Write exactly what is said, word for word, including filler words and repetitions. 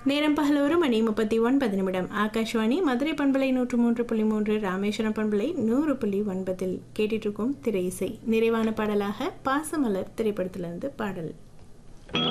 நேரம் பகல் ஒரு மணி முப்பத்தி ஒன்பது நிமிடம். ஆகாஷ்வாணி மதுரை பண்பலை நூற்று மூன்று புள்ளி மூன்று, ராமேஸ்வரம் பண்பலை நூறு புள்ளி ஒன்பதில் கேட்டுட்டு இருக்கும் திரை இசை. நிறைவான பாடலாக பாசமலர் திரைப்படத்திலிருந்து பாடல்.